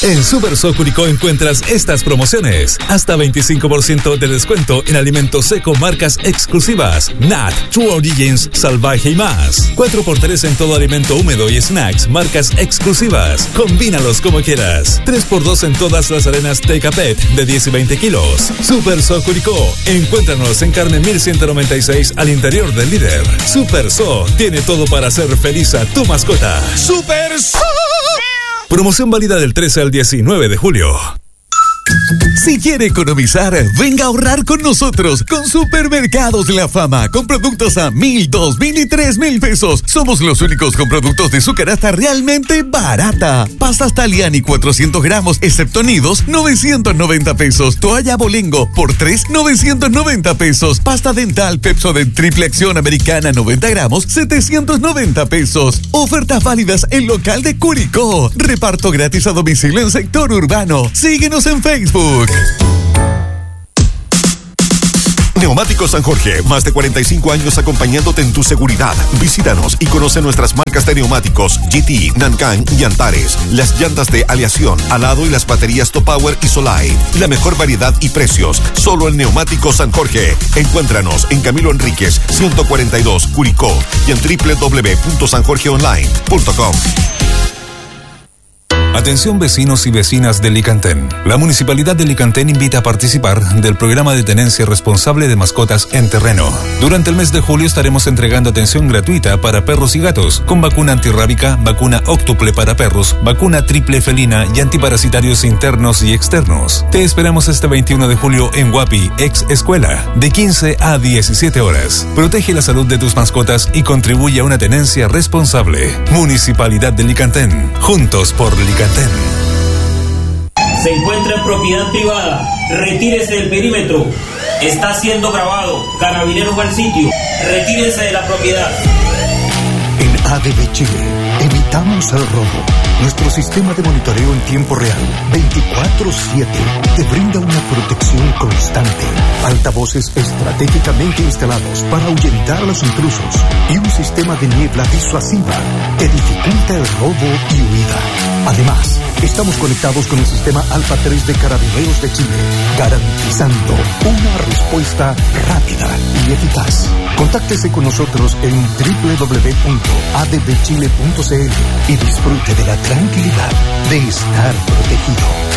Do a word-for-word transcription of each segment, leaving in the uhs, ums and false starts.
En Super So Curicó encuentras estas promociones. Hasta veinticinco por ciento de descuento en alimento seco marcas exclusivas. Nat, True Origins, Salvaje y más. cuatro por tres en todo alimento húmedo y snacks marcas exclusivas. Combínalos como quieras. tres por dos en todas las arenas Take a Pet de diez y veinte kilos. Super So Curicó. Encuéntranos en Carmen mil ciento noventa y seis al interior del líder. Super So tiene todo para hacer feliz a tu mascota. Super So. Promoción válida del trece al diecinueve de julio. Si quiere economizar, venga a ahorrar con nosotros con Supermercados La Fama, con productos a mil, dos mil y tres mil pesos. Somos los únicos con productos de su canasta realmente barata. Pastas Taliani cuatrocientos gramos, excepto nidos, novecientos noventa pesos. Toalla Bolengo por tres, novecientos noventa pesos. Pasta dental Pepsodent triple acción americana noventa gramos, setecientos noventa pesos. Ofertas válidas en local de Curicó. Reparto gratis a domicilio en sector urbano. Síguenos en Facebook. Neumáticos San Jorge, más de cuarenta y cinco años acompañándote en tu seguridad. Visítanos y conoce nuestras marcas de neumáticos G T, Nancan y Antares, las llantas de aleación, alado y las baterías Topower y Solide. La mejor variedad y precios, solo en Neumáticos San Jorge. Encuéntranos en Camilo Enríquez, ciento cuarenta y dos, Curicó, y en doble u doble u doble u punto san jorge online punto com. Atención vecinos y vecinas de Licantén. La Municipalidad de Licantén invita a participar del programa de tenencia responsable de mascotas en terreno. Durante el mes de julio estaremos entregando atención gratuita para perros y gatos, con vacuna antirrábica, vacuna óctuple para perros, vacuna triple felina y antiparasitarios internos y externos. Te esperamos este veintiuno de julio en Guapi, ex escuela, de quince a diecisiete horas. Protege la salud de tus mascotas y contribuye a una tenencia responsable. Municipalidad de Licantén. Juntos por Licantén. Se encuentra en propiedad privada. Retírese del perímetro. Está siendo grabado. Carabineros al sitio. Retírese de la propiedad. En A D B Chile, evitamos el robo. Nuestro sistema de monitoreo en tiempo real, veinticuatro siete, te brinda una protección constante. Altavoces estratégicamente instalados para ahuyentar a los intrusos y un sistema de niebla disuasiva que dificulta el robo y huida. Además, estamos conectados con el sistema Alfa tres de Carabineros de Chile, garantizando una respuesta rápida y eficaz. Contáctese con nosotros en doble u doble u doble u punto a d b chile punto c l y disfrute de la tranquilidad de estar protegido.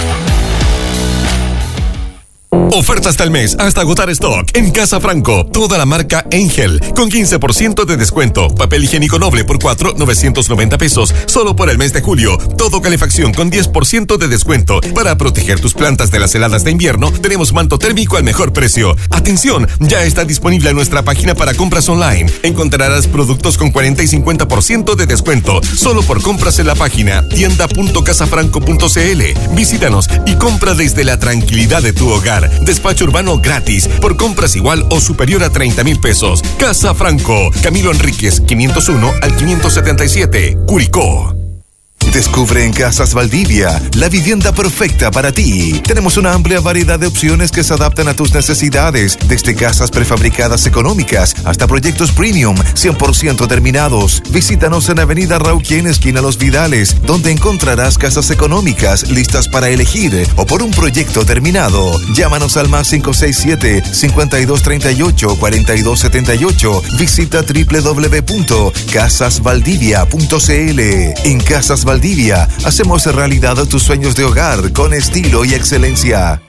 Oferta hasta el mes, hasta agotar stock. En Casa Franco, toda la marca Angel, con quince por ciento de descuento. Papel higiénico noble por cuatro, novecientos noventa pesos, solo por el mes de julio. Todo calefacción con diez por ciento de descuento. Para proteger tus plantas de las heladas de invierno, tenemos manto térmico al mejor precio. Atención, ya está disponible en nuestra página para compras online. Encontrarás productos con cuarenta y cincuenta por ciento de descuento, solo por compras en la página tienda punto casafranco punto c l. Visítanos y compra desde la tranquilidad de tu hogar. Despacho urbano gratis por compras igual o superior a treinta mil pesos. Casa Franco, Camilo Enríquez, quinientos uno al quinientos setenta y siete, Curicó. Descubre en Casas Valdivia la vivienda perfecta para ti. Tenemos una amplia variedad de opciones que se adaptan a tus necesidades, desde casas prefabricadas económicas hasta proyectos premium cien por ciento terminados. Visítanos en Avenida Rauquien, esquina Los Vidales, donde encontrarás casas económicas listas para elegir o por un proyecto terminado. Llámanos al más cinco seis siete, cincuenta y dos treinta y ocho, cuarenta y dos setenta y ocho. Visita doble u doble u doble u punto casas valdivia punto c l. En Casas Valdivia Valdivia, hacemos realidad tus sueños de hogar con estilo y excelencia.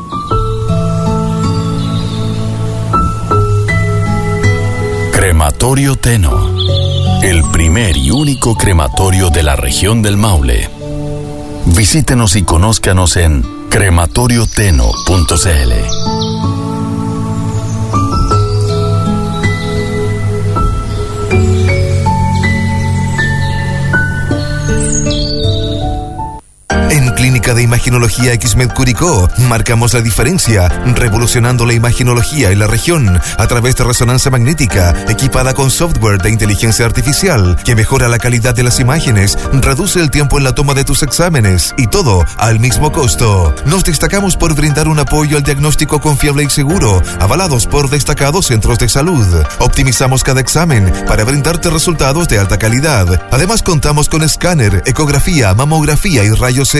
Crematorio Teno, el primer y único crematorio de la región del Maule. Visítenos y conózcanos en crematorio teno punto c l. En Clínica de Imaginología Xmed Curicó, marcamos la diferencia, revolucionando la imaginología en la región a través de resonancia magnética, equipada con software de inteligencia artificial que mejora la calidad de las imágenes, reduce el tiempo en la toma de tus exámenes y todo al mismo costo. Nos destacamos por brindar un apoyo al diagnóstico confiable y seguro, avalados por destacados centros de salud. Optimizamos cada examen para brindarte resultados de alta calidad. Además, contamos con escáner, ecografía, mamografía y rayos X.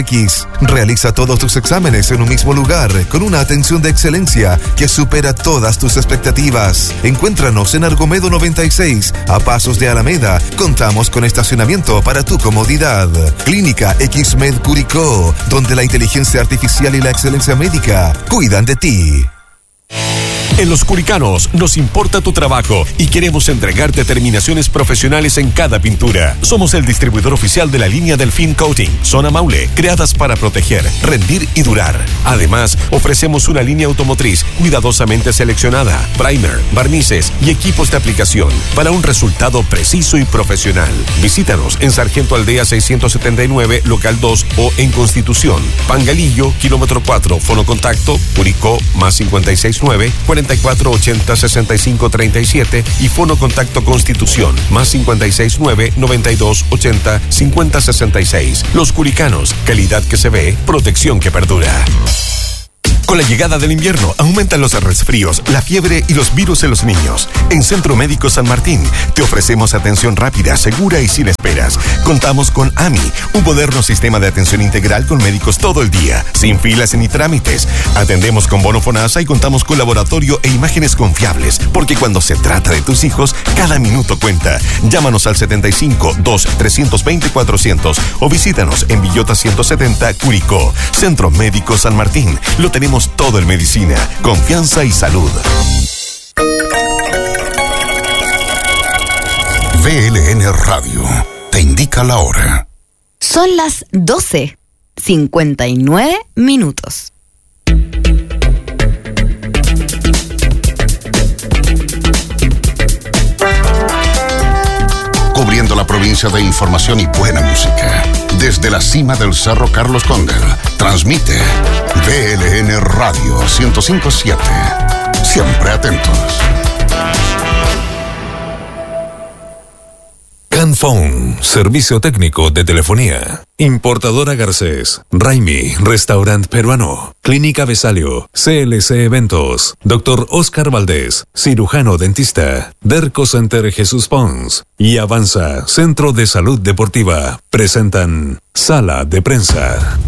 Plus. Realiza todos tus exámenes en un mismo lugar con una atención de excelencia que supera todas tus expectativas. Encuéntranos en Argomedo noventa y seis, a pasos de Alameda. Contamos con estacionamiento para tu comodidad. Clínica X-Med Curicó, donde la inteligencia artificial y la excelencia médica cuidan de ti. En Los Curicanos nos importa tu trabajo y queremos entregarte terminaciones profesionales en cada pintura. Somos el distribuidor oficial de la línea Delfín Coating, Zona Maule, creadas para proteger, rendir y durar. Además, ofrecemos una línea automotriz cuidadosamente seleccionada, primer, barnices y equipos de aplicación para un resultado preciso y profesional. Visítanos en Sargento Aldea seiscientos setenta y nueve, local dos o en Constitución. Pangalillo, kilómetro cuatro, fono contacto, Curicó, más cincuenta y seis nueve, cuarenta y cuatro ochenta sesenta y cinco treinta y siete y fono contacto Constitución, más cincuenta y seis nueve, noventa y dos ochenta cincuenta sesenta y seis. Los Curicanos, calidad que se ve, protección que perdura. Con la llegada del invierno, aumentan los resfríos, la fiebre y los virus en los niños. En Centro Médico San Martín, te ofrecemos atención rápida, segura y sin esperas. Contamos con A M I, un moderno sistema de atención integral con médicos todo el día, sin filas ni trámites. Atendemos con bono FONASA y contamos con laboratorio e imágenes confiables, porque cuando se trata de tus hijos, cada minuto cuenta. Llámanos al setenta y cinco, dos, trescientos veinte, cuatrocientos o visítanos en Villota ciento setenta, Curicó. Centro Médico San Martín, lo tenemos todo en medicina, confianza y salud. V L N Radio te indica la hora. Son las doce, cincuenta y nueve minutos. Cubriendo la provincia de información y buena música. Desde la cima del Cerro Carlos Cóndor, transmite V L N Radio ciento cinco punto siete. Siempre atentos. Canphone, servicio técnico de telefonía. Importadora Garcés, Raimi, restaurante peruano. Clínica Besalio, C L C Eventos. Doctor Oscar Valdés, cirujano dentista. Derco Center Jesús Pons y Avanza, Centro de Salud Deportiva. Presentan Sala de Prensa.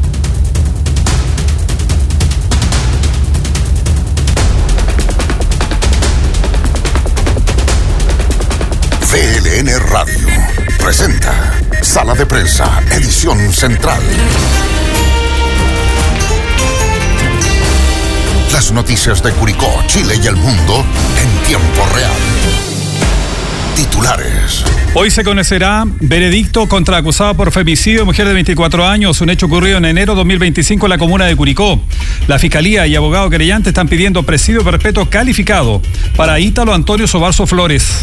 V L N Radio presenta Sala de Prensa, edición central. Las noticias de Curicó, Chile y el mundo en tiempo real. Titulares. Hoy se conocerá veredicto contra acusado por femicidio de mujer de veinticuatro años, un hecho ocurrido en enero de dos mil veinticinco en la comuna de Curicó. La Fiscalía y abogado querellante están pidiendo presidio perpetuo calificado para Ítalo Antonio Sobarzo Flores.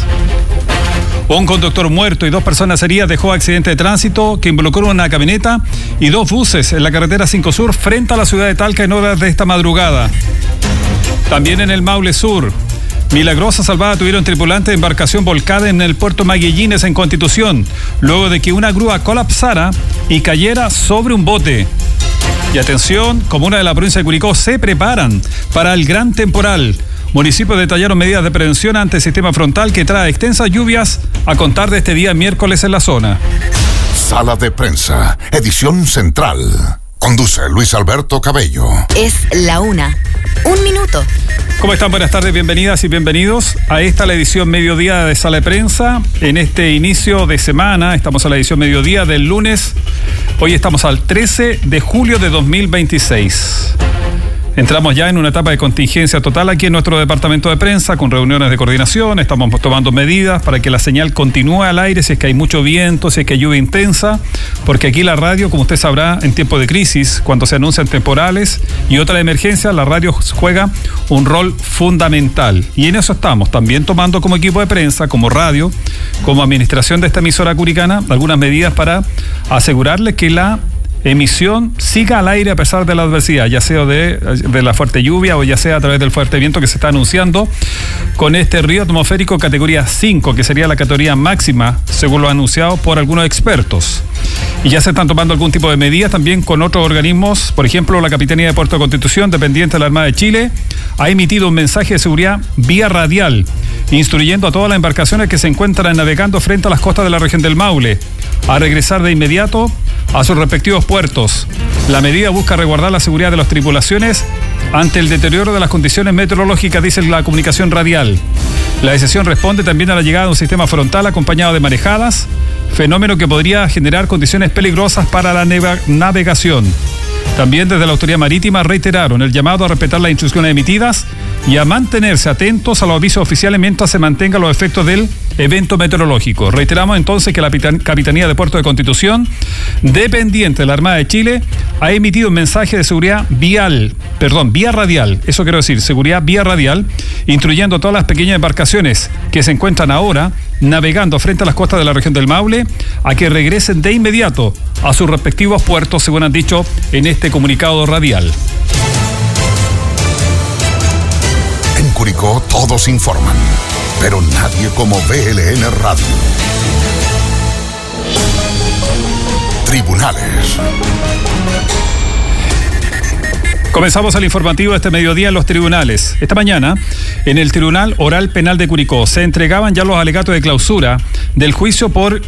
Un conductor muerto y dos personas heridas dejó accidente de tránsito que involucró una camioneta y dos buses en la carretera cinco Sur frente a la ciudad de Talca en horas de esta madrugada. También en el Maule Sur, milagrosa salvada tuvieron tripulantes de embarcación volcada en el puerto Maguillines en Constitución, luego de que una grúa colapsara y cayera sobre un bote. Y atención, comuna de la provincia de Curicó se preparan para el gran temporal. Municipios detallaron medidas de prevención ante el sistema frontal que trae extensas lluvias a contar de este día miércoles en la zona. Sala de Prensa, edición central. Conduce Luis Alberto Cabello. Es la una. Un minuto. ¿Cómo están? Buenas tardes, bienvenidas y bienvenidos a esta la edición mediodía de Sala de Prensa. En este inicio de semana, estamos a la edición mediodía del lunes. Hoy estamos al trece de julio de dos mil veintiséis. Entramos ya en una etapa de contingencia total aquí en nuestro departamento de prensa, con reuniones de coordinación. Estamos tomando medidas para que la señal continúe al aire si es que hay mucho viento, si es que hay lluvia intensa, porque aquí la radio, como usted sabrá, en tiempo de crisis, cuando se anuncian temporales y otra emergencia, la radio juega un rol fundamental. Y en eso estamos, también tomando como equipo de prensa, como radio, como administración de esta emisora curicana, algunas medidas para asegurarle que la emisión siga al aire a pesar de la adversidad, ya sea de, de la fuerte lluvia o ya sea a través del fuerte viento que se está anunciando con este río atmosférico categoría cinco, que sería la categoría máxima, según lo anunciado por algunos expertos. Y ya se están tomando algún tipo de medidas también con otros organismos. Por ejemplo, la Capitanía de Puerto Constitución, dependiente de la Armada de Chile, ha emitido un mensaje de seguridad vía radial, instruyendo a todas las embarcaciones que se encuentran navegando frente a las costas de la región del Maule a regresar de inmediato a sus respectivos puertos. La medida busca resguardar la seguridad de las tripulaciones ante el deterioro de las condiciones meteorológicas, dice la comunicación radial. La decisión responde también a la llegada de un sistema frontal acompañado de marejadas, fenómeno que podría generar condiciones peligrosas para la navegación. También desde la autoridad marítima reiteraron el llamado a respetar las instrucciones emitidas y a mantenerse atentos a los avisos oficiales mientras se mantengan los efectos del evento meteorológico. Reiteramos entonces que la Capitanía de Puerto de Constitución, dependiente de la Armada de Chile, ha emitido un mensaje de seguridad vial, perdón, vía radial, eso quiero decir, seguridad vía radial, instruyendo a todas las pequeñas embarcaciones que se encuentran ahora navegando frente a las costas de la región del Maule a que regresen de inmediato a sus respectivos puertos, según han dicho en este comunicado radial. En Curicó todos informan, pero nadie como B L N Radio. Tribunales. Comenzamos el informativo de este mediodía en los tribunales. Esta mañana, en el Tribunal Oral Penal de Curicó, se entregaban ya los alegatos de clausura del juicio por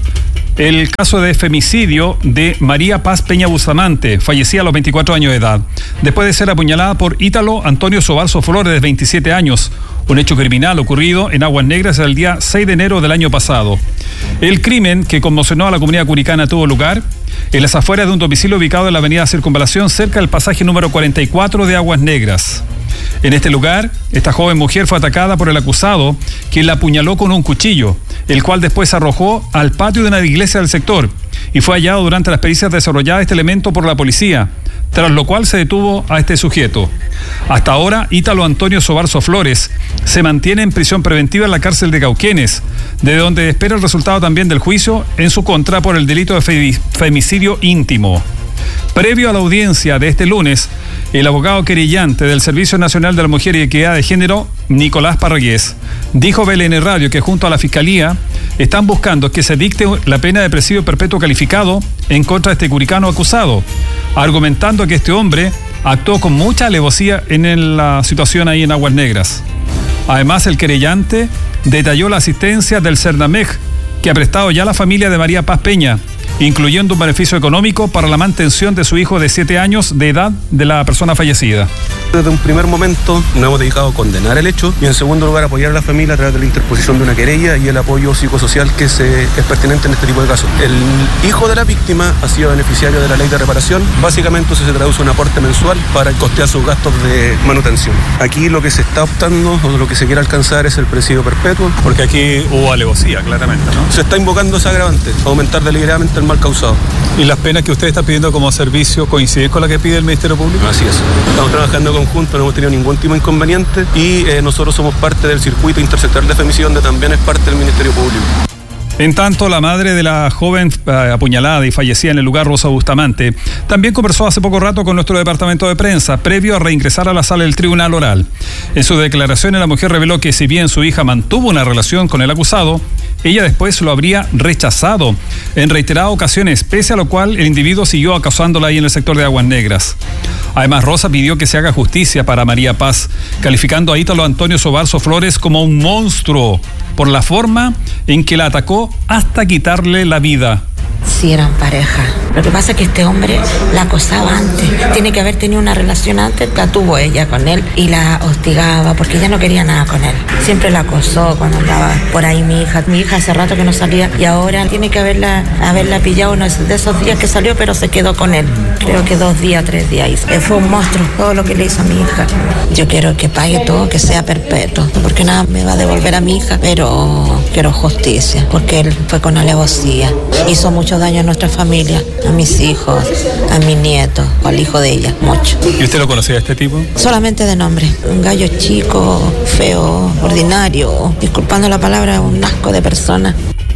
el caso de femicidio de María Paz Peña Bustamante, fallecida a los veinticuatro años de edad, después de ser apuñalada por Ítalo Antonio Sobalzo Flores, de veintisiete años, un hecho criminal ocurrido en Aguas Negras el día seis de enero del año pasado. El crimen que conmocionó a la comunidad curicana tuvo lugar en las afueras de un domicilio ubicado en la avenida Circunvalación, cerca del pasaje número cuarenta y cuatro de Aguas Negras. En este lugar, esta joven mujer fue atacada por el acusado, quien la apuñaló con un cuchillo, el cual después arrojó al patio de una iglesia del sector, y fue hallado durante las pericias desarrolladas este elemento por la policía, tras lo cual se detuvo a este sujeto. Hasta ahora, Ítalo Antonio Sobalzo Flores se mantiene en prisión preventiva en la cárcel de Cauquenes, de donde espera el resultado también del juicio en su contra por el delito de femicidio íntimo. Previo a la audiencia de este lunes, el abogado querellante del Servicio Nacional de la Mujer y Equidad de Género, Nicolás Parragués, dijo a B L N Radio que junto a la Fiscalía están buscando que se dicte la pena de presidio perpetuo calificado en contra de este curicano acusado, argumentando que este hombre actuó con mucha alevosía en la situación ahí en Aguas Negras. Además, el querellante detalló la asistencia del Cernamej, que ha prestado ya a la familia de María Paz Peña, incluyendo un beneficio económico para la mantención de su hijo de siete años de edad de la persona fallecida. Desde un primer momento nos hemos dedicado a condenar el hecho y en segundo lugar apoyar a la familia a través de la interposición de una querella y el apoyo psicosocial que se, es pertinente en este tipo de casos. El hijo de la víctima ha sido beneficiario de la ley de reparación. Básicamente eso se traduce en un aporte mensual para costear sus gastos de manutención. Aquí lo que se está optando o lo que se quiere alcanzar es el presidio perpetuo. Porque aquí hubo alevosía, claramente, ¿no? Se está invocando ese agravante, aumentar deliberadamente el mal causado. ¿Y las penas que usted está pidiendo como servicio coinciden con la que pide el Ministerio Público? Así es. Estamos trabajando en conjunto, no hemos tenido ningún tipo de inconveniente y eh, nosotros somos parte del circuito intersectorial de femicidio, donde también es parte del Ministerio Público. En tanto, la madre de la joven eh, apuñalada y fallecida en el lugar, Rosa Bustamante, también conversó hace poco rato con nuestro departamento de prensa, previo a reingresar a la sala del tribunal oral. En sus declaraciones, la mujer reveló que si bien su hija mantuvo una relación con el acusado, ella después lo habría rechazado en reiteradas ocasiones, pese a lo cual el individuo siguió acosándola ahí en el sector de Aguas Negras. Además, Rosa pidió que se haga justicia para María Paz, calificando a Ítalo Antonio Sobalzo Flores como un monstruo por la forma en que la atacó hasta quitarle la vida. Sí, eran pareja. Lo que pasa es que este hombre la acosaba antes. Tiene que haber tenido una relación antes, la tuvo ella con él y la hostigaba porque ella no quería nada con él. Siempre la acosó cuando andaba por ahí mi hija. Mi hija hace rato que no salía y ahora tiene que haberla, haberla pillado uno de esos días que salió, pero se quedó con él. Creo que dos días, tres días. Fue un monstruo todo lo que le hizo a mi hija. Yo quiero que pague todo, que sea perpetuo, porque nada me va a devolver a mi hija, pero quiero justicia, porque él fue con alevosía. Hizo mucho daño a nuestra familia, a mis hijos, a mi nieto, al hijo de ella, mucho. ¿Y usted lo conocía a este tipo? Solamente de nombre. Un gallo chico, feo, ordinario, disculpando la palabra, un asco de persona.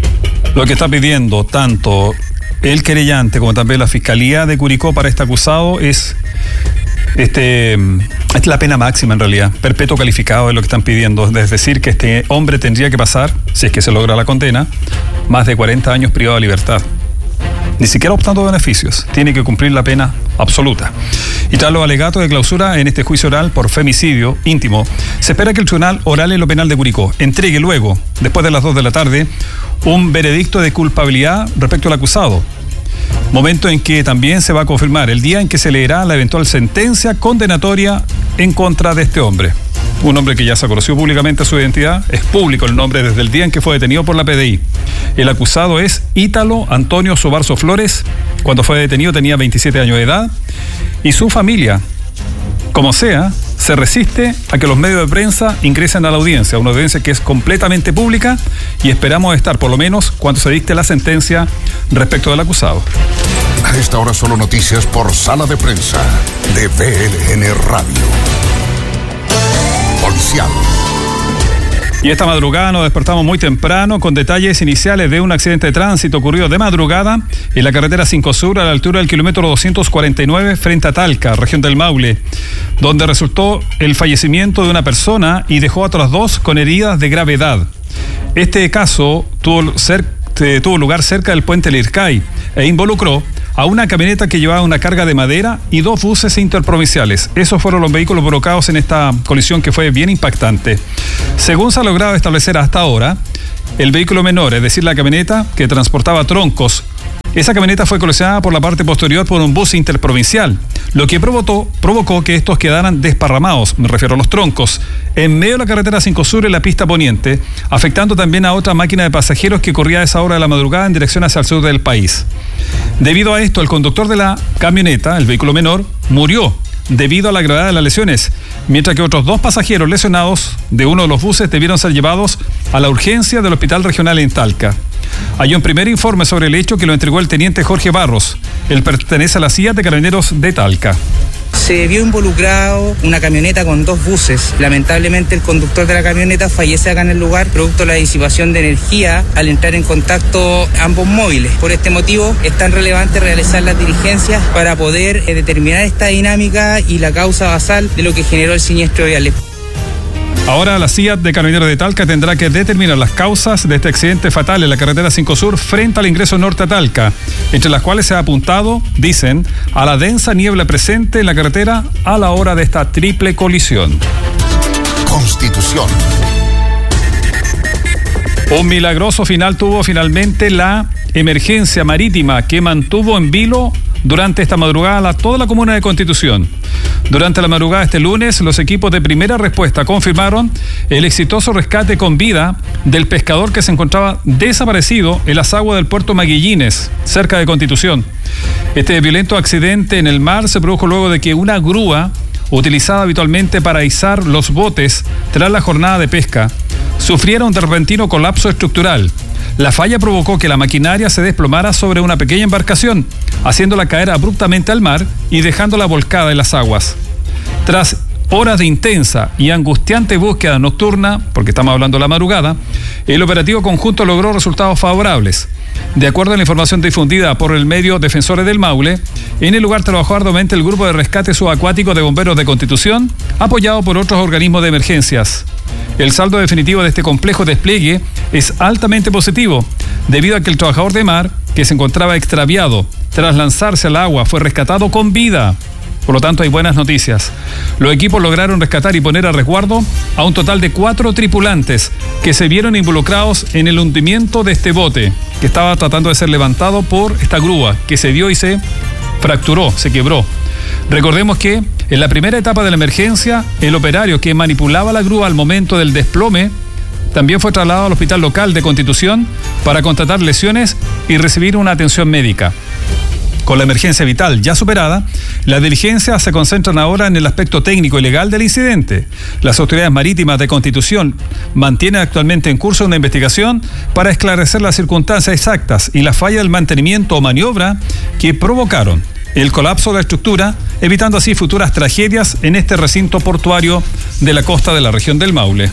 Lo que está pidiendo tanto el querellante como también la Fiscalía de Curicó para este acusado es este es la pena máxima en realidad, perpetuo calificado es lo que están pidiendo, es decir que este hombre tendría que pasar, si es que se logra la condena, más de cuarenta años privado de libertad. Ni siquiera optando beneficios, tiene que cumplir la pena absoluta. Y tras los alegatos de clausura en este juicio oral por femicidio íntimo, se espera que el Tribunal Oral en lo Penal de Curicó entregue luego, después de las dos de la tarde, un veredicto de culpabilidad respecto al acusado. momento en que también se va a confirmar el día en que se leerá la eventual sentencia condenatoria en contra de este hombre. Un hombre que ya se conoció públicamente su identidad, es público el nombre desde el día en que fue detenido por la P D I. El acusado es Ítalo Antonio Sobarzo Flores. Cuando fue detenido tenía veintisiete años de edad y su familia, como sea, se resiste a que los medios de prensa ingresen a la audiencia, una audiencia que es completamente pública y esperamos estar por lo menos cuando se dicte la sentencia respecto del acusado. A esta hora solo noticias por Sala de Prensa de V L N Radio. Policial. Y esta madrugada nos despertamos muy temprano con detalles iniciales de un accidente de tránsito ocurrido de madrugada en la carretera cinco Sur a la altura del kilómetro doscientos cuarenta y nueve frente a Talca, región del Maule, donde resultó el fallecimiento de una persona y dejó a otras dos con heridas de gravedad. Este caso tuvo, cer- tuvo lugar cerca del puente Lircay e involucró a una camioneta que llevaba una carga de madera y dos buses interprovinciales. Esos fueron los vehículos provocados en esta colisión que fue bien impactante. Según se ha logrado establecer hasta ahora, el vehículo menor, es decir, la camioneta que transportaba troncos, esa camioneta fue colisionada por la parte posterior por un bus interprovincial, lo que provocó, provocó que estos quedaran desparramados, me refiero a los troncos, en medio de la carretera cinco Sur en la pista poniente, afectando también a otra máquina de pasajeros que corría a esa hora de la madrugada en dirección hacia el sur del país. Debido a esto, el conductor de la camioneta, el vehículo menor, murió debido a la gravedad de las lesiones, mientras que otros dos pasajeros lesionados de uno de los buses debieron ser llevados a la urgencia del Hospital Regional en Talca. Hay un primer informe sobre el hecho que lo entregó el teniente Jorge Barros. Él pertenece a la C I A de Carabineros de Talca. Se vio involucrado una camioneta con dos buses. Lamentablemente el conductor de la camioneta fallece acá en el lugar, producto de la disipación de energía al entrar en contacto ambos móviles. Por este motivo es tan relevante realizar las diligencias para poder eh, determinar esta dinámica y la causa basal de lo que generó el siniestro vial. Ahora la C I A de Carabineros de Talca tendrá que determinar las causas de este accidente fatal en la carretera cinco Sur frente al ingreso norte a Talca, entre las cuales se ha apuntado, dicen, a la densa niebla presente en la carretera a la hora de esta triple colisión. Constitución. Un milagroso final tuvo finalmente la emergencia marítima que mantuvo en vilo durante esta madrugada toda la comuna de Constitución. Durante la madrugada de este lunes, los equipos de primera respuesta confirmaron el exitoso rescate con vida del pescador que se encontraba desaparecido en las aguas del puerto Maguillines, cerca de Constitución. Este violento accidente en el mar se produjo luego de que una grúa, utilizada habitualmente para izar los botes tras la jornada de pesca, sufriera un repentino colapso estructural. La falla provocó que la maquinaria se desplomara sobre una pequeña embarcación, haciéndola caer abruptamente al mar y dejándola volcada en las aguas. Tras horas de intensa y angustiante búsqueda nocturna, porque estamos hablando de la madrugada, el operativo conjunto logró resultados favorables. De acuerdo a la información difundida por el medio Defensores del Maule, en el lugar trabajó arduamente el Grupo de Rescate Subacuático de Bomberos de Constitución, apoyado por otros organismos de emergencias. El saldo definitivo de este complejo despliegue es altamente positivo, debido a que el trabajador de mar, que se encontraba extraviado tras lanzarse al agua, fue rescatado con vida. Por lo tanto, hay buenas noticias. Los equipos lograron rescatar y poner a resguardo a un total de cuatro tripulantes que se vieron involucrados en el hundimiento de este bote, que estaba tratando de ser levantado por esta grúa, que se dio y se fracturó, se quebró. Recordemos que en la primera etapa de la emergencia, el operario que manipulaba la grúa al momento del desplome también fue trasladado al hospital local de Constitución para constatar lesiones y recibir una atención médica. Con la emergencia vital ya superada, las diligencias se concentran ahora en el aspecto técnico y legal del incidente. Las autoridades marítimas de Constitución mantienen actualmente en curso una investigación para esclarecer las circunstancias exactas y la falla del mantenimiento o maniobra que provocaron el colapso de la estructura, evitando así futuras tragedias en este recinto portuario de la costa de la región del Maule.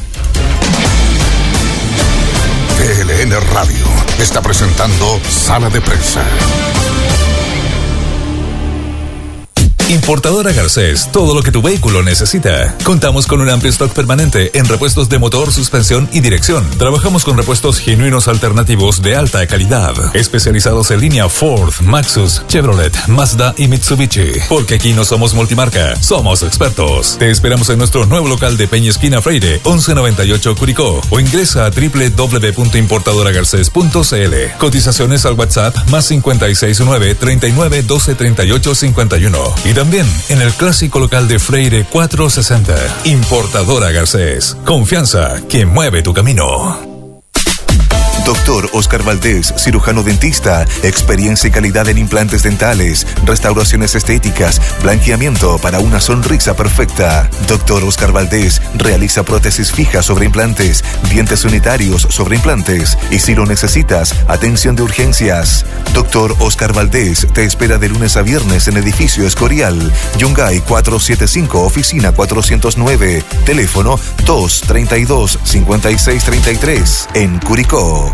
V L N Radio está presentando Sala de Prensa. Importadora Garcés, todo lo que tu vehículo necesita. Contamos con un amplio stock permanente en repuestos de motor, suspensión y dirección. Trabajamos con repuestos genuinos alternativos de alta calidad, especializados en línea Ford, Maxus, Chevrolet, Mazda y Mitsubishi. Porque aquí no somos multimarca, somos expertos. Te esperamos en nuestro nuevo local de Peña Esquina Freire, once noventa y ocho Curicó, o ingresa a doble u doble u doble u punto importadora garcés punto c l. Cotizaciones al WhatsApp más cincuenta y seis nueve, treinta y nueve, doce, treinta y ocho, cincuenta y uno. Y también en el clásico local de Freire cuatrocientos sesenta. Importadora Garcés. Confianza que mueve tu camino. Doctor Oscar Valdés, cirujano dentista, experiencia y calidad en implantes dentales, restauraciones estéticas, blanqueamiento para una sonrisa perfecta. Doctor Oscar Valdés realiza prótesis fijas sobre implantes, dientes unitarios sobre implantes y si lo necesitas, atención de urgencias. Doctor Oscar Valdés te espera de lunes a viernes en edificio Escorial, Yungay cuatrocientos setenta y cinco, oficina cuatrocientos nueve, teléfono dos treinta y dos, cincuenta y seis treinta y tres, en Curicó.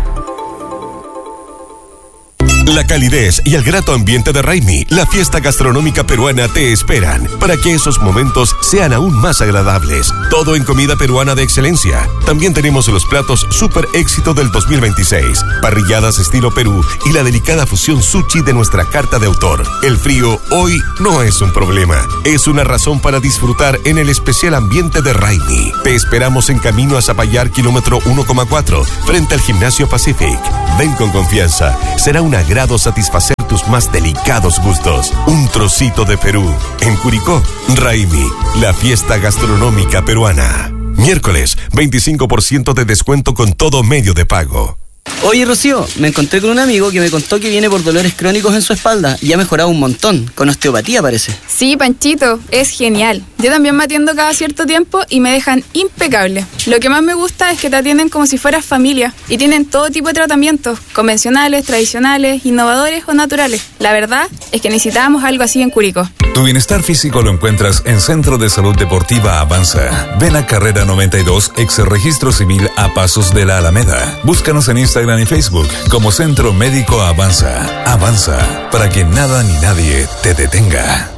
La calidez y el grato ambiente de Raimi, la fiesta gastronómica peruana, te esperan para que esos momentos sean aún más agradables. Todo en comida peruana de excelencia. También tenemos los platos super éxito del dos mil veintiséis, parrilladas estilo Perú y la delicada fusión sushi de nuestra carta de autor. El frío hoy no es un problema, es una razón para disfrutar en el especial ambiente de Raimi. Te esperamos en camino a Zapallar, kilómetro uno coma cuatro, frente al Gimnasio Pacific. Ven con confianza, será un agrado satisfacer tus más delicados gustos. Un trocito de Perú. En Curicó, Raimi, la fiesta gastronómica peruana. Miércoles, veinticinco por ciento de descuento con todo medio de pago. Oye, Rocío, me encontré con un amigo que me contó que viene por dolores crónicos en su espalda y ha mejorado un montón, con osteopatía parece. Sí, Panchito, es genial. Yo también me atiendo cada cierto tiempo y me dejan impecable. Lo que más me gusta es que te atienden como si fueras familia y tienen todo tipo de tratamientos, convencionales, tradicionales, innovadores o naturales. La verdad es que necesitábamos algo así en Curicó. Tu bienestar físico lo encuentras en Centro de Salud Deportiva Avanza. Ven a Carrera noventa y dos, ex Registro Civil a Pasos de la Alameda. Búscanos en Instagram y Facebook como Centro Médico Avanza. Avanza, para que nada ni nadie te detenga.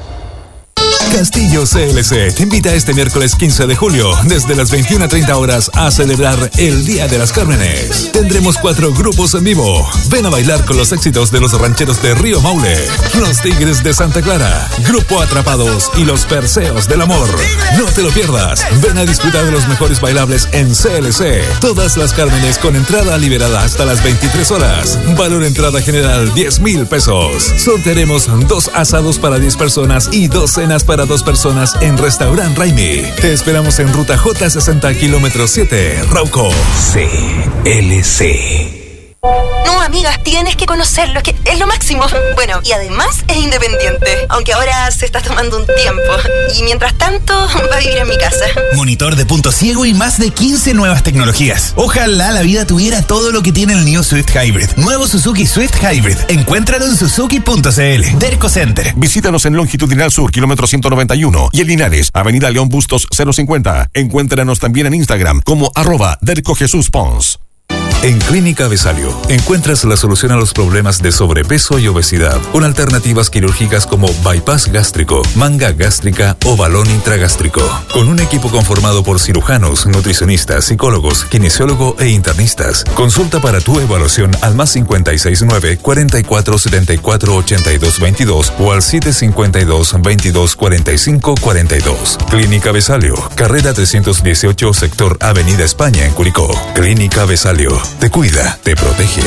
Castillo C L C te invita este miércoles quince de julio desde las veintiuna treinta horas a celebrar el Día de las Cármenes. Tendremos cuatro grupos en vivo. Ven a bailar con los éxitos de los rancheros de Río Maule, los Tigres de Santa Clara, Grupo Atrapados y los Perseos del Amor. No te lo pierdas. Ven a disfrutar de los mejores bailables en C L C. Todas las Cármenes con entrada liberada hasta las veintitrés horas. Valor entrada general diez mil pesos. Sortearemos dos asados para diez personas y dos cenas para dos personas en Restaurant Raimi. Te esperamos en ruta J sesenta, kilómetro siete, Rauco. C L C. No, amiga, tienes que conocerlo, que es lo máximo. Bueno, y además es independiente, aunque ahora se está tomando un tiempo. Y mientras tanto, va a vivir en mi casa. Monitor de punto ciego y más de quince nuevas tecnologías. Ojalá la vida tuviera todo lo que tiene el New Swift Hybrid. Nuevo Suzuki Swift Hybrid. Encuéntralo en suzuki punto c l. Derco Center. Visítanos en Longitudinal Sur, kilómetro ciento noventa y uno. Y en Linares, Avenida León Bustos cero cincuenta. Encuéntranos también en Instagram como arroba Derco Jesús Pons. En Clínica Besalio encuentras la solución a los problemas de sobrepeso y obesidad con alternativas quirúrgicas como bypass gástrico, manga gástrica o balón intragástrico. Con un equipo conformado por cirujanos, nutricionistas, psicólogos, kinesiólogo e internistas. Consulta para tu evaluación al más cincuenta y seis nueve, cuarenta y cuatro setenta y cuatro ochenta y dos veintidós o al siete cincuenta y dos, veintidós cuarenta y cinco cuarenta y dos. Clínica Besalio, carrera trescientos dieciocho, sector Avenida España en Curicó. Clínica Besalio. Te cuida, te protege.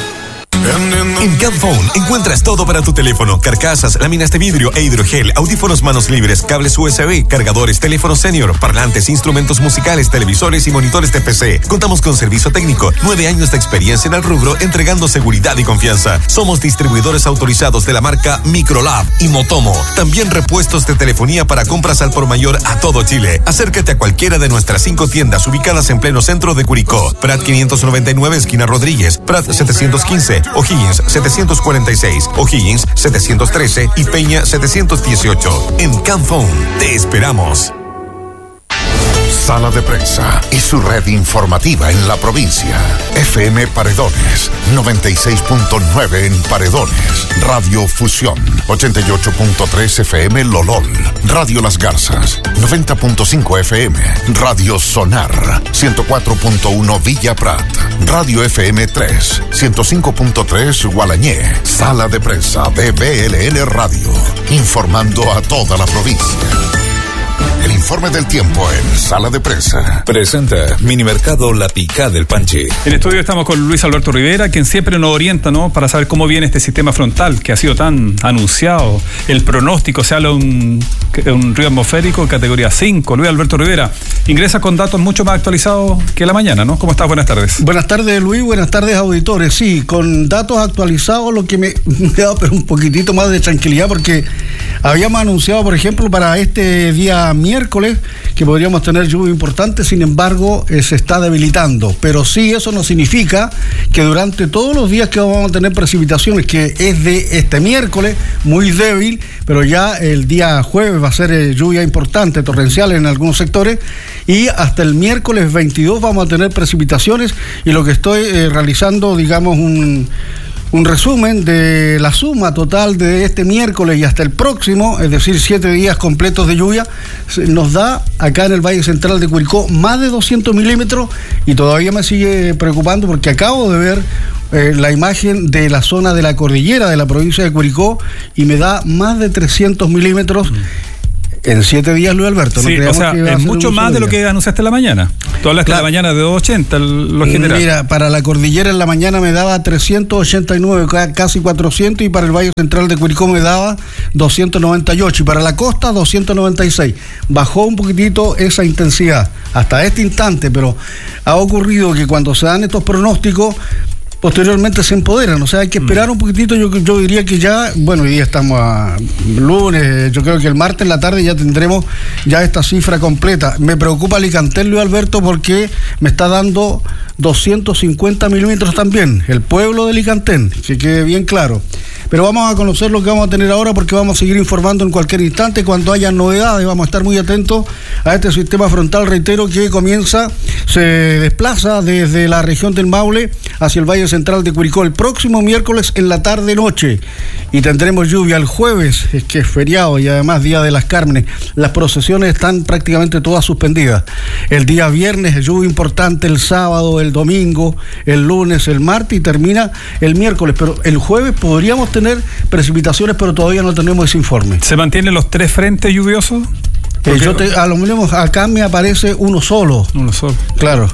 En Camphone encuentras todo para tu teléfono: carcasas, láminas de vidrio e hidrogel, audífonos manos libres, cables U S B, cargadores, teléfonos senior, parlantes, instrumentos musicales, televisores y monitores de P C. Contamos con servicio técnico, nueve años de experiencia en el rubro, entregando seguridad y confianza. Somos distribuidores autorizados de la marca Microlab y Motomo. También repuestos de telefonía para compras al por mayor a todo Chile. Acércate a cualquiera de nuestras cinco tiendas ubicadas en pleno centro de Curicó: Prat quinientos noventa y nueve, esquina Rodríguez; Prat setecientos quince, O'Higgins setecientos cuarenta y seis, O'Higgins setecientos trece y Peña setecientos dieciocho. En Camphone te esperamos. Sala de Prensa y su red informativa en la provincia. F M Paredones, noventa y seis punto nueve en Paredones. Radio Fusión, ochenta y ocho punto tres F M Lolol. Radio Las Garzas, noventa punto cinco F M. Radio Sonar, ciento cuatro punto uno Villa Prat. Radio F M tres, ciento cinco punto tres Gualañé. Sala de Prensa de B L N Radio, informando a toda la provincia. El informe del tiempo en Sala de Prensa. Presenta Minimercado La Picá del Panche. En estudio estamos con Luis Alberto Rivera, quien siempre nos orienta, ¿no?, para saber cómo viene este sistema frontal que ha sido tan anunciado. El pronóstico, se habla de un, un río atmosférico en categoría cinco. Luis Alberto Rivera ingresa con datos mucho más actualizados que la mañana, ¿no? ¿Cómo estás? Buenas tardes. Buenas tardes, Luis. Buenas tardes, auditores. Sí, con datos actualizados, lo que me, me ha dado pero un poquitito más de tranquilidad, porque habíamos anunciado, por ejemplo, para este día miércoles que podríamos tener lluvia importante. Sin embargo, eh, se está debilitando, pero sí, eso no significa que durante todos los días que vamos a tener precipitaciones, que es de este miércoles, muy débil, pero ya el día jueves va a ser eh, lluvia importante, torrencial en algunos sectores, y hasta el miércoles veintidós vamos a tener precipitaciones. Y lo que estoy eh, realizando, digamos, un Un resumen de la suma total de este miércoles y hasta el próximo, es decir, siete días completos de lluvia, nos da acá en el Valle Central de Curicó más de doscientos milímetros, y todavía me sigue preocupando porque acabo de ver eh, la imagen de la zona de la cordillera de la provincia de Curicó y me da más de trescientos milímetros. Mm. En siete días, Luis Alberto. Sí, no, o sea, es mucho más de lo que anunciaste en la mañana. Tú hablaste claro. de la mañana de doscientos ochenta, lo general. Mira, para la cordillera en la mañana me daba trescientos ochenta y nueve, casi cuatrocientos, y para el Valle Central de Curicó me daba doscientos noventa y ocho, y para la costa doscientos noventa y seis. Bajó un poquitito esa intensidad hasta este instante, pero ha ocurrido que cuando se dan estos pronósticos, posteriormente se empoderan, o sea, hay que esperar un poquitito. Yo, yo diría que ya, bueno, hoy día estamos a lunes, yo creo que el martes en la tarde ya tendremos ya esta cifra completa. Me preocupa Alicantel, Luis Alberto, porque me está dando doscientos cincuenta milímetros también, el pueblo de Alicantel, que quede bien claro. Pero vamos a conocer lo que vamos a tener ahora, porque vamos a seguir informando en cualquier instante cuando haya novedades. Vamos a estar muy atentos a este sistema frontal, reitero, que comienza, se desplaza desde la región del Maule hacia el Valle Central de Curicó el próximo miércoles en la tarde-noche, y tendremos lluvia el jueves, es que es feriado y además Día de las Cármenes. Las procesiones están prácticamente todas suspendidas. El día viernes lluvia importante, el sábado, el domingo, el lunes, el martes, y termina el miércoles. Pero el jueves podríamos tener precipitaciones, pero todavía no tenemos ese informe. ¿Se mantienen los tres frentes lluviosos? Eh, yo te, a lo menos acá me aparece uno solo. Uno solo. Claro.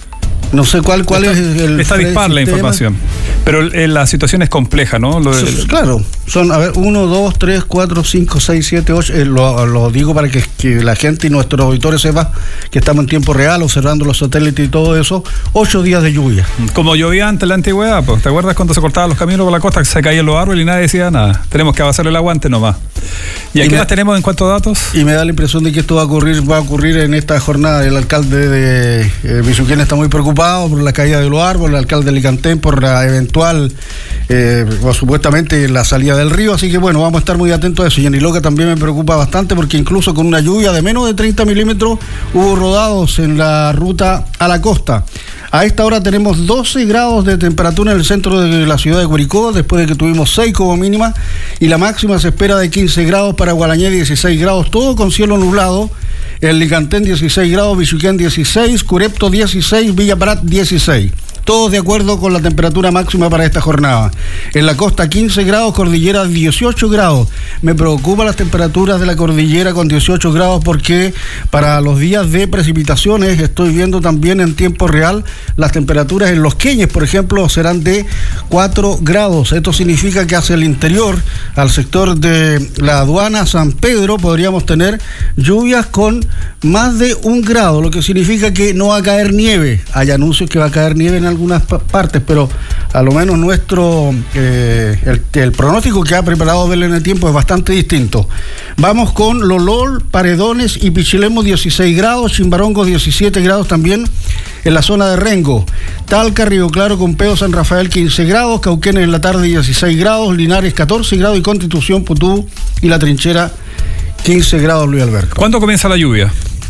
No sé cuál cuál está, es el... Está dispar la información. Pero eh, la situación es compleja, ¿no? Lo de, sí, claro. Son, a ver, uno, dos, tres, cuatro, cinco, seis, siete, ocho. Eh, lo, lo digo para que, que la gente y nuestros auditores sepan que estamos en tiempo real, observando los satélites y todo eso. Ocho días de lluvia. Como llovía antes la antigüedad, pues, ¿te acuerdas cuando se cortaban los caminos por la costa, que se caían los árboles y nadie decía nada? Tenemos que avanzar el aguante nomás. ¿Y aquí más tenemos en cuanto a datos? Y me da la impresión de que esto va a ocurrir, va a ocurrir en esta jornada. El alcalde de eh, Visuquén está muy preocupado por la caída de los árboles, el alcalde de Alicantén por la eventual, eh, o supuestamente la salida del río, así que bueno, vamos a estar muy atentos a eso. Y en Iloca también me preocupa bastante, porque incluso con una lluvia de menos de treinta milímetros hubo rodados en la ruta a la costa. A esta hora tenemos doce grados de temperatura en el centro de la ciudad de Curicó, después de que tuvimos seis como mínima, y la máxima se espera de quince grados para Gualañé, dieciséis grados, todo con cielo nublado. El Licantén dieciséis grados, Visuquén dieciséis, Curepto dieciséis, Villa Prat dieciséis. Todos de acuerdo con la temperatura máxima para esta jornada. En la costa quince grados, cordillera dieciocho grados. Me preocupan las temperaturas de la cordillera con dieciocho grados, porque para los días de precipitaciones estoy viendo también en tiempo real las temperaturas en Los Queñes, por ejemplo, serán de cuatro grados. Esto significa que hacia el interior, al sector de la aduana San Pedro, podríamos tener lluvias con más de un grado, lo que significa que no va a caer nieve. Hay anuncios que va a caer nieve en algunas partes, pero a lo menos nuestro eh, el, el pronóstico que ha preparado Belén en el tiempo es bastante distinto. Vamos con Lolol, Paredones y Pichilemu dieciséis grados, Chimbarongo diecisiete grados también en la zona de Rengo, Talca, Río Claro, Compeo, San Rafael quince grados, Cauquenes en la tarde dieciséis grados, Linares catorce grados y Constitución, Putú y La Trinchera quince grados, Luis Alberto. ¿Cuándo comienza la lluvia?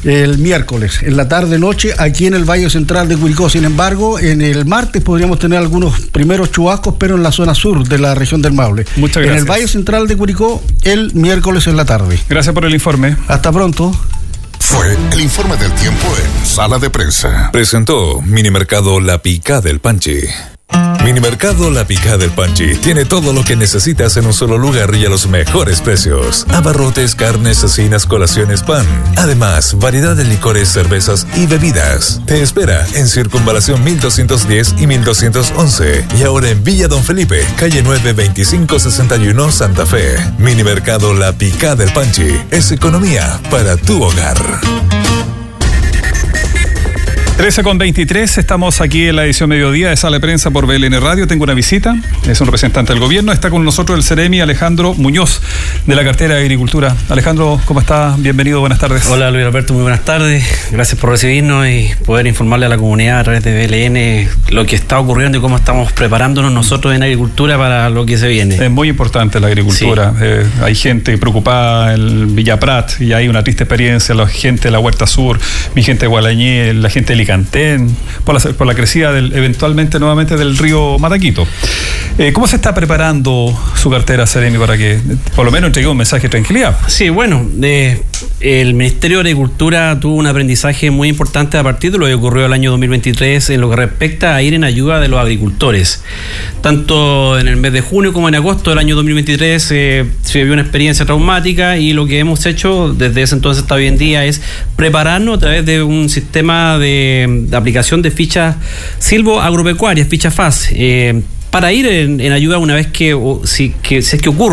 el miércoles, en la tarde-noche, aquí en el Valle Central de Curicó. Sin embargo, en el martes podríamos tener algunos primeros chubascos, pero en la zona sur de la región del Maule. Muchas gracias. En el Valle Central de Curicó, el miércoles en la tarde. Gracias por el informe. Hasta pronto. Fue el informe del tiempo en Sala de Prensa. Presentó Minimercado La Picá del Panchi. Minimercado La Picá del Panchi tiene todo lo que necesitas en un solo lugar y a los mejores precios. Abarrotes, carnes, cecinas, colaciones, pan. Además, variedad de licores, cervezas y bebidas. Te espera en Circunvalación mil doscientos diez y mil doscientos once. Y ahora en Villa Don Felipe, calle nueve veinticinco sesenta y uno, Santa Fe. Minimercado La Picá del Panchi es economía para tu hogar. trece con veintitrés, estamos aquí en la edición mediodía de Sala de Prensa por B L N Radio. Tengo una visita, es un representante del gobierno. Está con nosotros el Ceremi Alejandro Muñoz, de la cartera de Agricultura. Alejandro, ¿cómo está? Bienvenido, buenas tardes. Hola Luis Alberto, muy buenas tardes. Gracias por recibirnos y poder informarle a la comunidad a través de B L N lo que está ocurriendo y cómo estamos preparándonos nosotros en Agricultura para lo que se viene. Es muy importante la agricultura. Sí. Eh, hay gente preocupada en Villa Prat y hay una triste experiencia. La gente de la Huerta Sur, mi gente de Gualañé, la gente de Cantén, por la, por la crecida del, eventualmente nuevamente del río Mataquito. Eh, ¿Cómo se está preparando su cartera, Ceremi, para que por lo menos entregue un mensaje de tranquilidad? Sí, bueno, eh, el Ministerio de Agricultura tuvo un aprendizaje muy importante a partir de lo que ocurrió el año dos mil veintitrés en lo que respecta a ir en ayuda de los agricultores. Tanto en el mes de junio como en agosto del año dos mil veintitrés eh, se vivió una experiencia traumática y lo que hemos hecho desde ese entonces hasta hoy en día es prepararnos a través de un sistema de de aplicación de fichas silvo-agropecuarias, ficha F A S, eh, para ir en, en ayuda una vez que, o, si, que, si es que ocurre